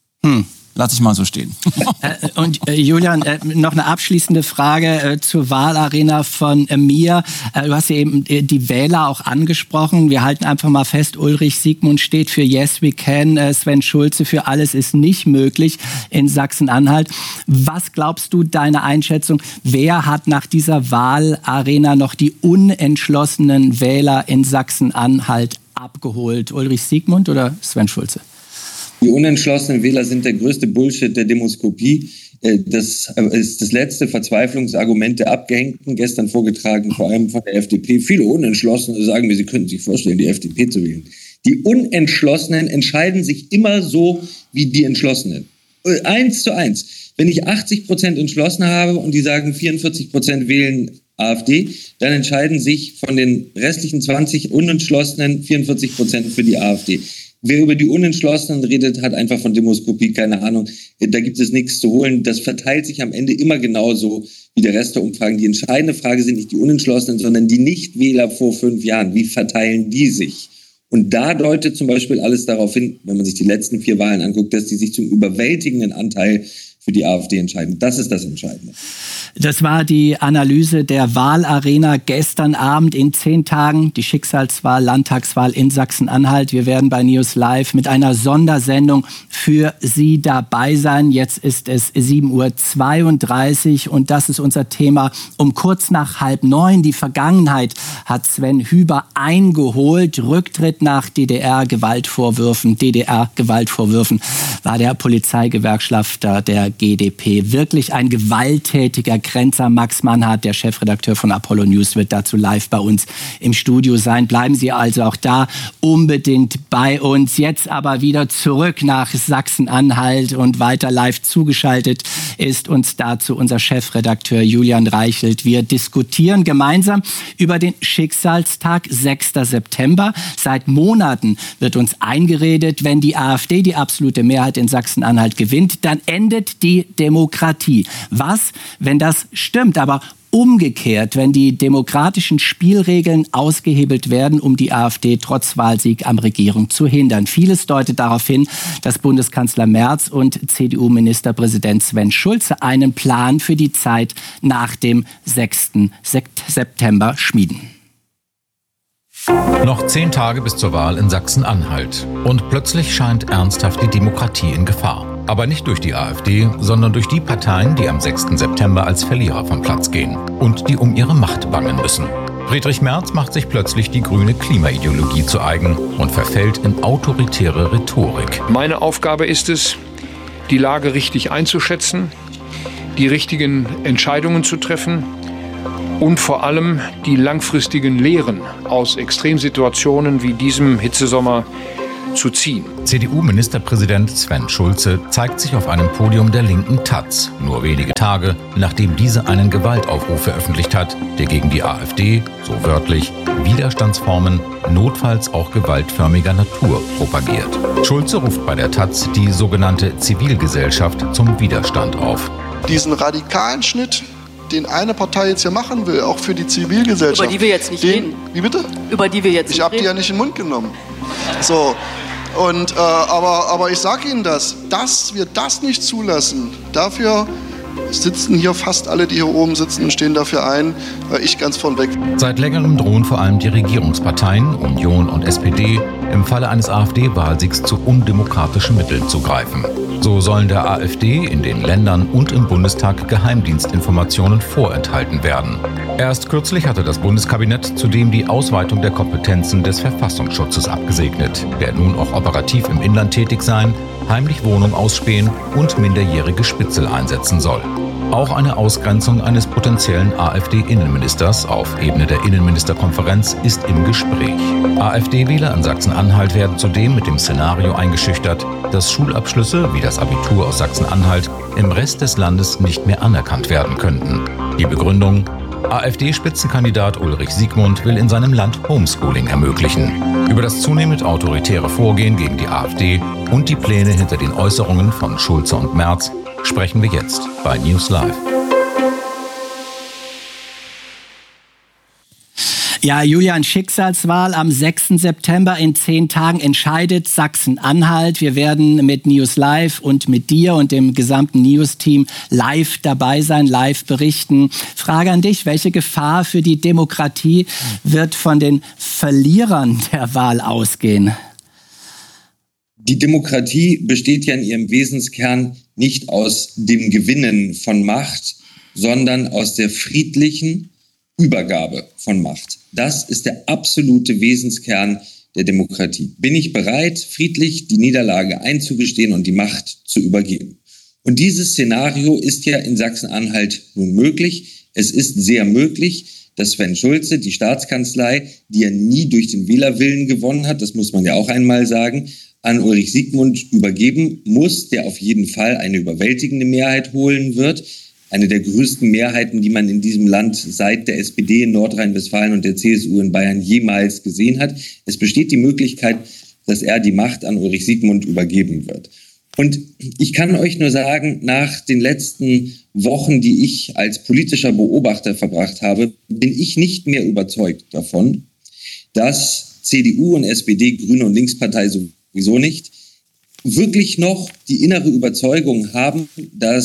Lass ich mal so stehen. Und Julian, noch eine abschließende Frage zur Wahlarena von mir. Du hast ja eben die Wähler auch angesprochen. Wir halten einfach mal fest, Ulrich Siegmund steht für Yes We Can, Sven Schulze für Alles ist nicht möglich in Sachsen-Anhalt. Was glaubst du, deine Einschätzung, wer hat nach dieser Wahlarena noch die unentschlossenen Wähler in Sachsen-Anhalt abgeholt? Ulrich Siegmund oder Sven Schulze? Die unentschlossenen Wähler sind der größte Bullshit der Demoskopie. Das ist das letzte Verzweiflungsargument der Abgehängten, gestern vorgetragen, vor allem von der FDP. Viele Unentschlossene sagen mir, sie könnten sich vorstellen, die FDP zu wählen. Die Unentschlossenen entscheiden sich immer so wie die Entschlossenen. 1:1. Wenn ich 80% entschlossen habe und die sagen 44% wählen AfD, dann entscheiden sich von den restlichen 20 Unentschlossenen 44% für die AfD. Wer über die Unentschlossenen redet, hat einfach von Demoskopie keine Ahnung. Da gibt es nichts zu holen. Das verteilt sich am Ende immer genauso wie der Rest der Umfragen. Die entscheidende Frage sind nicht die Unentschlossenen, sondern die Nichtwähler vor 5 Jahren. Wie verteilen die sich? Und da deutet zum Beispiel alles darauf hin, wenn man sich die letzten 4 Wahlen anguckt, dass die sich zum überwältigenden Anteil für die AfD entscheiden. Das ist das Entscheidende. Das war die Analyse der Wahlarena gestern Abend in 10 Tagen. Die Schicksalswahl, Landtagswahl in Sachsen-Anhalt. Wir werden bei News Live mit einer Sondersendung für Sie dabei sein. Jetzt ist es 7:32 Uhr und das ist unser Thema um kurz nach 8:30. Die Vergangenheit hat Sven Hüber eingeholt. Rücktritt nach DDR-Gewaltvorwürfen war der Polizeigewerkschafter der GdP. Wirklich ein gewalttätiger Grenzer. Max Mannhardt, der Chefredakteur von Apollo News, wird dazu live bei uns im Studio sein. Bleiben Sie also auch da unbedingt bei uns. Jetzt aber wieder zurück nach Sachsen-Anhalt und weiter live zugeschaltet ist uns dazu unser Chefredakteur Julian Reichelt. Wir diskutieren gemeinsam über den Schicksalstag 6. September. Seit Monaten wird uns eingeredet, wenn die AfD die absolute Mehrheit in Sachsen-Anhalt gewinnt, dann endet die Demokratie. Was, wenn das stimmt? Aber umgekehrt, wenn die demokratischen Spielregeln ausgehebelt werden, um die AfD trotz Wahlsieg am Regierung zu hindern. Vieles deutet darauf hin, dass Bundeskanzler Merz und CDU-Ministerpräsident Sven Schulze einen Plan für die Zeit nach dem 6. September schmieden. Noch 10 Tage bis zur Wahl in Sachsen-Anhalt. Und plötzlich scheint ernsthaft die Demokratie in Gefahr. Aber nicht durch die AfD, sondern durch die Parteien, die am 6. September als Verlierer vom Platz gehen und die um ihre Macht bangen müssen. Friedrich Merz macht sich plötzlich die grüne Klimaideologie zu eigen und verfällt in autoritäre Rhetorik. Meine Aufgabe ist es, die Lage richtig einzuschätzen, die richtigen Entscheidungen zu treffen und vor allem die langfristigen Lehren aus Extremsituationen wie diesem Hitzesommer zu ziehen. CDU-Ministerpräsident Sven Schulze zeigt sich auf einem Podium der linken taz, nur wenige Tage, nachdem diese einen Gewaltaufruf veröffentlicht hat, der gegen die AfD, so wörtlich, Widerstandsformen, notfalls auch gewaltförmiger Natur propagiert. Schulze ruft bei der taz die sogenannte Zivilgesellschaft zum Widerstand auf. Diesen radikalen Schnitt, den eine Partei jetzt hier machen will, auch für die Zivilgesellschaft. Über die wir jetzt nicht reden. Wie bitte? Über die wir jetzt nicht reden. Ich habe die ja nicht in den Mund genommen. So. Und, aber ich sage Ihnen dass wir das nicht zulassen, dafür sitzen hier fast alle, die hier oben sitzen und stehen dafür ein, ich ganz vornweg. Seit längerem drohen vor allem die Regierungsparteien, Union und SPD, im Falle eines AfD-Wahlsiegs zu undemokratischen Mitteln zu greifen. So sollen der AfD in den Ländern und im Bundestag Geheimdienstinformationen vorenthalten werden. Erst kürzlich hatte das Bundeskabinett zudem die Ausweitung der Kompetenzen des Verfassungsschutzes abgesegnet, der nun auch operativ im Inland tätig sein, heimlich Wohnungen ausspähen und minderjährige Spitzel einsetzen soll. Auch eine Ausgrenzung eines potenziellen AfD-Innenministers auf Ebene der Innenministerkonferenz ist im Gespräch. AfD-Wähler in Sachsen-Anhalt werden zudem mit dem Szenario eingeschüchtert, dass Schulabschlüsse wie das Abitur aus Sachsen-Anhalt im Rest des Landes nicht mehr anerkannt werden könnten. Die Begründung: AfD-Spitzenkandidat Ulrich Siegmund will in seinem Land Homeschooling ermöglichen. Über das zunehmend autoritäre Vorgehen gegen die AfD und die Pläne hinter den Äußerungen von Schulze und Merz sprechen wir jetzt bei News Live. Ja, Julian, Schicksalswahl am 6. September in 10 Tagen entscheidet Sachsen-Anhalt. Wir werden mit News Live und mit dir und dem gesamten News-Team live dabei sein, live berichten. Frage an dich, welche Gefahr für die Demokratie wird von den Verlierern der Wahl ausgehen? Die Demokratie besteht ja in ihrem Wesenskern nicht aus dem Gewinnen von Macht, sondern aus der friedlichen Übergabe von Macht. Das ist der absolute Wesenskern der Demokratie. Bin ich bereit, friedlich die Niederlage einzugestehen und die Macht zu übergeben? Und dieses Szenario ist ja in Sachsen-Anhalt nun möglich. Es ist sehr möglich, dass Sven Schulze die Staatskanzlei, die er nie durch den Wählerwillen gewonnen hat, das muss man ja auch einmal sagen, an Ulrich Siegmund übergeben muss, der auf jeden Fall eine überwältigende Mehrheit holen wird. Eine der größten Mehrheiten, die man in diesem Land seit der SPD in Nordrhein-Westfalen und der CSU in Bayern jemals gesehen hat. Es besteht die Möglichkeit, dass er die Macht an Ulrich Siegmund übergeben wird. Und ich kann euch nur sagen, nach den letzten Wochen, die ich als politischer Beobachter verbracht habe, bin ich nicht mehr überzeugt davon, dass CDU und SPD, Grüne und Linkspartei sowieso nicht, wirklich noch die innere Überzeugung haben, dass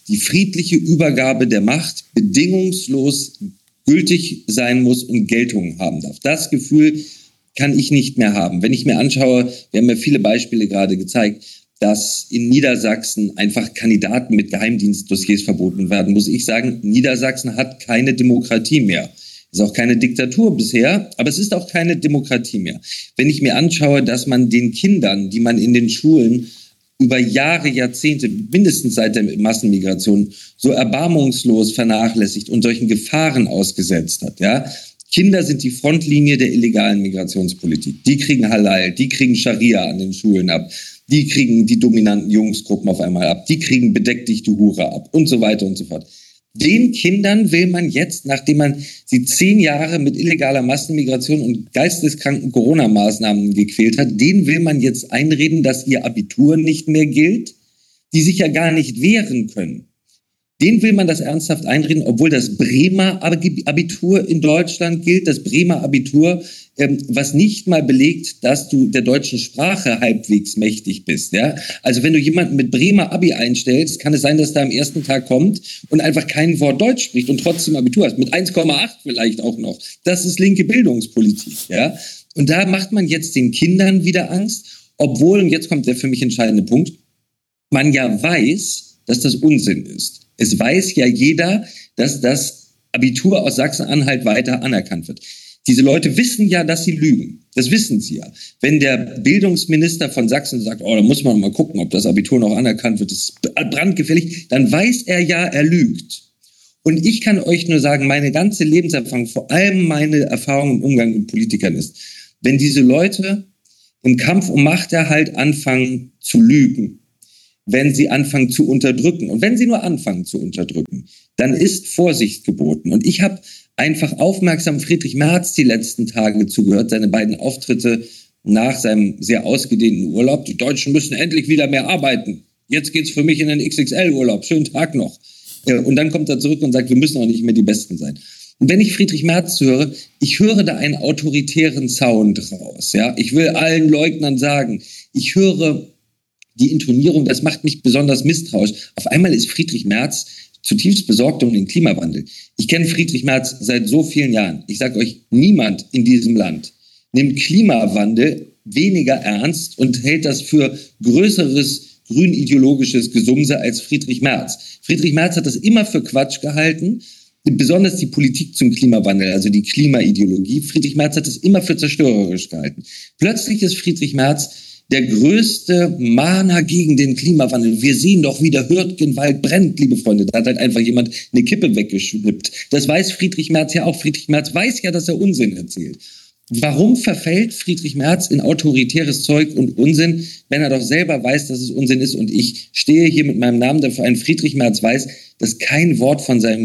die friedliche Übergabe der Macht bedingungslos gültig sein muss und Geltung haben darf. Das Gefühl kann ich nicht mehr haben. Wenn ich mir anschaue, wir haben ja viele Beispiele gerade gezeigt, dass in Niedersachsen einfach Kandidaten mit Geheimdienstdossiers verboten werden, muss ich sagen, Niedersachsen hat keine Demokratie mehr. Es ist auch keine Diktatur bisher, aber es ist auch keine Demokratie mehr. Wenn ich mir anschaue, dass man den Kindern, die man in den Schulen über Jahre, Jahrzehnte, mindestens seit der Massenmigration, so erbarmungslos vernachlässigt und solchen Gefahren ausgesetzt hat, ja. Kinder sind die Frontlinie der illegalen Migrationspolitik. Die kriegen Halal, die kriegen Scharia an den Schulen ab, die kriegen die dominanten Jungsgruppen auf einmal ab, die kriegen bedeck dich, du Hure ab und so weiter und so fort. Den Kindern will man jetzt, nachdem man sie 10 Jahre mit illegaler Massenmigration und geisteskranken Corona-Maßnahmen gequält hat, denen will man jetzt einreden, dass ihr Abitur nicht mehr gilt, die sich ja gar nicht wehren können. Denen will man das ernsthaft einreden, obwohl das Bremer Abitur in Deutschland gilt, das Bremer Abitur, was nicht mal belegt, dass du der deutschen Sprache halbwegs mächtig bist. Ja? Also wenn du jemanden mit Bremer Abi einstellst, kann es sein, dass der am ersten Tag kommt und einfach kein Wort Deutsch spricht und trotzdem Abitur hast, mit 1,8 vielleicht auch noch. Das ist linke Bildungspolitik. Ja? Und da macht man jetzt den Kindern wieder Angst, obwohl, und jetzt kommt der für mich entscheidende Punkt, man ja weiß, dass das Unsinn ist. Es weiß ja jeder, dass das Abitur aus Sachsen-Anhalt weiter anerkannt wird. Diese Leute wissen ja, dass sie lügen. Das wissen sie ja. Wenn der Bildungsminister von Sachsen sagt, da muss man mal gucken, ob das Abitur noch anerkannt wird, das ist brandgefährlich, dann weiß er ja, er lügt. Und ich kann euch nur sagen, meine ganze Lebenserfahrung, vor allem meine Erfahrung im Umgang mit Politikern ist, wenn diese Leute im Kampf um Machterhalt anfangen zu lügen, wenn sie anfangen zu unterdrücken. Und wenn sie nur anfangen zu unterdrücken, dann ist Vorsicht geboten. Und ich habe einfach aufmerksam Friedrich Merz die letzten Tage zugehört, seine beiden Auftritte nach seinem sehr ausgedehnten Urlaub. Die Deutschen müssen endlich wieder mehr arbeiten. Jetzt geht's für mich in den XXL-Urlaub. Schönen Tag noch. Und dann kommt er zurück und sagt, wir müssen auch nicht mehr die Besten sein. Und wenn ich Friedrich Merz höre, ich höre da einen autoritären Sound raus. Ja? Ich will allen Leugnern sagen, ich höre die Intonierung, das macht mich besonders misstrauisch. Auf einmal ist Friedrich Merz zutiefst besorgt um den Klimawandel. Ich kenne Friedrich Merz seit so vielen Jahren. Ich sage euch, niemand in diesem Land nimmt Klimawandel weniger ernst und hält das für größeres grünideologisches Gesumse als Friedrich Merz. Friedrich Merz hat das immer für Quatsch gehalten, besonders die Politik zum Klimawandel, also die Klimaideologie. Friedrich Merz hat es immer für zerstörerisch gehalten. Plötzlich ist Friedrich Merz der größte Mahner gegen den Klimawandel. Wir sehen doch, wie der Hürtgenwald brennt, liebe Freunde. Da hat halt einfach jemand eine Kippe weggeschnippt. Das weiß Friedrich Merz ja auch. Friedrich Merz weiß ja, dass er Unsinn erzählt. Warum verfällt Friedrich Merz in autoritäres Zeug und Unsinn, wenn er doch selber weiß, dass es Unsinn ist? Und ich stehe hier mit meinem Namen dafür ein. Friedrich Merz weiß, dass kein Wort von seiner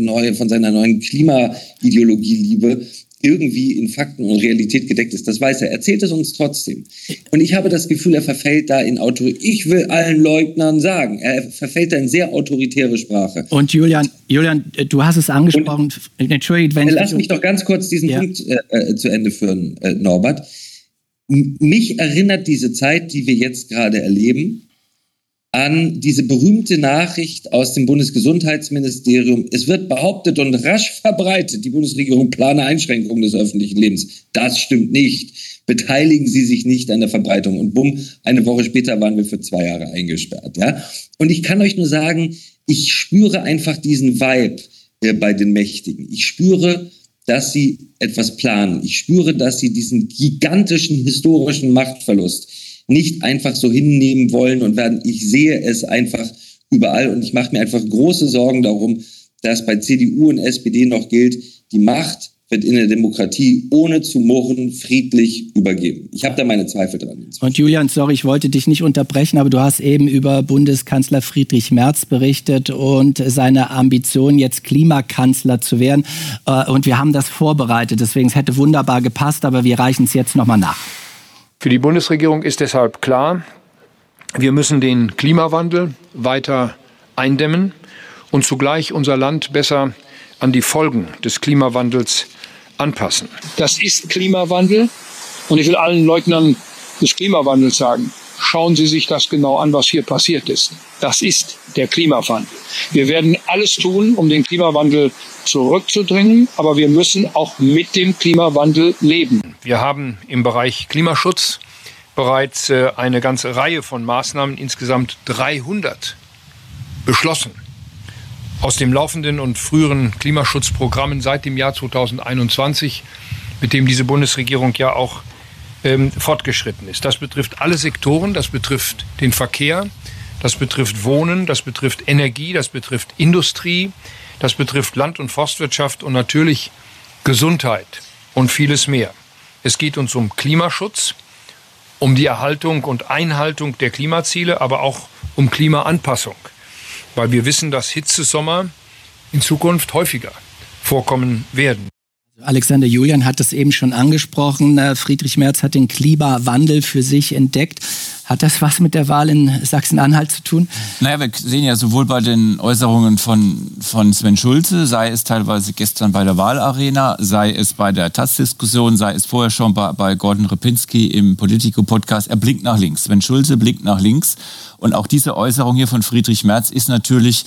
neuen Klimaideologie-Liebe irgendwie in Fakten und Realität gedeckt ist. Das weiß er. Erzählt es uns trotzdem. Und ich habe das Gefühl, er verfällt da in Ich will allen Leugnern sagen. Er verfällt da in sehr autoritäre Sprache. Und Julian, du hast es angesprochen. Entschuldigt, wenn lass mich doch ganz kurz diesen Punkt zu Ende führen, Norbert. Mich erinnert diese Zeit, die wir jetzt gerade erleben, an diese berühmte Nachricht aus dem Bundesgesundheitsministerium. Es wird behauptet und rasch verbreitet, die Bundesregierung plane Einschränkungen des öffentlichen Lebens. Das stimmt nicht. Beteiligen Sie sich nicht an der Verbreitung. Und bumm, eine Woche später waren wir für 2 Jahre eingesperrt. Ja? Und ich kann euch nur sagen, ich spüre einfach diesen Vibe bei den Mächtigen. Ich spüre, dass sie etwas planen. Ich spüre, dass sie diesen gigantischen historischen Machtverlust nicht einfach so hinnehmen wollen und werden. Ich sehe es einfach überall und ich mache mir einfach große Sorgen darum, dass bei CDU und SPD noch gilt, die Macht wird in der Demokratie ohne zu murren friedlich übergeben. Ich habe da meine Zweifel dran. Und Julian, sorry, ich wollte dich nicht unterbrechen, aber du hast eben über Bundeskanzler Friedrich Merz berichtet und seine Ambition, jetzt Klimakanzler zu werden. Und wir haben das vorbereitet, deswegen es hätte wunderbar gepasst, aber wir reichen es jetzt nochmal nach. Für die Bundesregierung ist deshalb klar, wir müssen den Klimawandel weiter eindämmen und zugleich unser Land besser an die Folgen des Klimawandels anpassen. Das ist Klimawandel und ich will allen Leugnern des Klimawandels sagen, schauen Sie sich das genau an, was hier passiert ist. Das ist der Klimawandel. Wir werden alles tun, um den Klimawandel zurückzudrängen, aber wir müssen auch mit dem Klimawandel leben. Wir haben im Bereich Klimaschutz bereits eine ganze Reihe von Maßnahmen, insgesamt 300, beschlossen. Aus dem laufenden und früheren Klimaschutzprogrammen seit dem Jahr 2021, mit dem diese Bundesregierung ja auch fortgeschritten ist. Das betrifft alle Sektoren, das betrifft den Verkehr, das betrifft Wohnen, das betrifft Energie, das betrifft Industrie, das betrifft Land- und Forstwirtschaft und natürlich Gesundheit und vieles mehr. Es geht uns um Klimaschutz, um die Erhaltung und Einhaltung der Klimaziele, aber auch um Klimaanpassung, weil wir wissen, dass Hitzesommer in Zukunft häufiger vorkommen werden. Alexander Julian hat es eben schon angesprochen. Friedrich Merz hat den Klimawandel für sich entdeckt. Hat das was mit der Wahl in Sachsen-Anhalt zu tun? Naja, wir sehen ja sowohl bei den Äußerungen von Sven Schulze, sei es teilweise gestern bei der Wahlarena, sei es bei der Taz-Diskussion, sei es vorher schon bei Gordon Repinski im Politico-Podcast, er blinkt nach links. Sven Schulze blinkt nach links. Und auch diese Äußerung hier von Friedrich Merz ist natürlich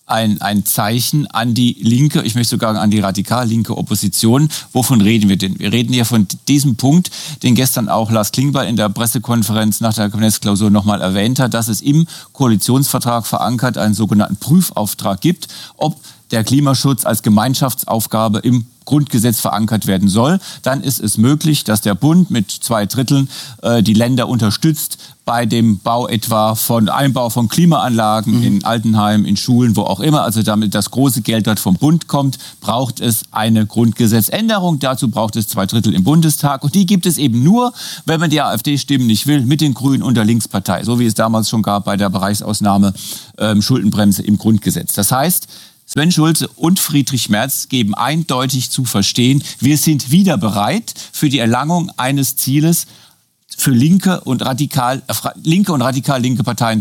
ein Zeichen an die linke, ich möchte sogar an die radikal linke Opposition. Wovon reden wir denn? Wir reden hier von diesem Punkt, den gestern auch Lars Klingbeil in der Pressekonferenz nach der Kabinettsklausur nochmal erwähnt hat, dass es im Koalitionsvertrag verankert einen sogenannten Prüfauftrag gibt, ob der Klimaschutz als Gemeinschaftsaufgabe im Grundgesetz verankert werden soll. Dann ist es möglich, dass der Bund mit 2/3 die Länder unterstützt bei dem Bau etwa von Einbau von Klimaanlagen in Altenheimen, in Schulen, wo auch immer. Also damit das große Geld dort vom Bund kommt, braucht es eine Grundgesetzänderung. Dazu braucht es 2/3 im Bundestag. Und die gibt es eben nur, wenn man die AfD-Stimmen nicht will, mit den Grünen und der Linkspartei. So wie es damals schon gab bei der Bereichsausnahme Schuldenbremse im Grundgesetz. Das heißt, Sven Schulze und Friedrich Merz geben eindeutig zu verstehen, wir sind wieder bereit für die Erlangung eines Zieles für linke und radikal linke Parteien